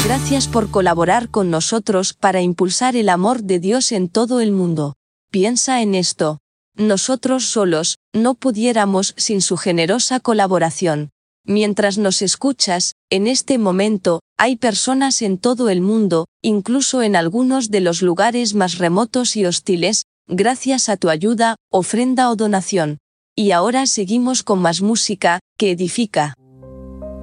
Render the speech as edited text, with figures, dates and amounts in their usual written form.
Gracias por colaborar con nosotros para impulsar el amor de Dios en todo el mundo. Piensa en esto. Nosotros solos no pudiéramos sin su generosa colaboración. Mientras nos escuchas, en este momento, hay personas en todo el mundo, incluso en algunos de los lugares más remotos y hostiles, gracias a tu ayuda, ofrenda o donación. Y ahora seguimos con más música, que edifica.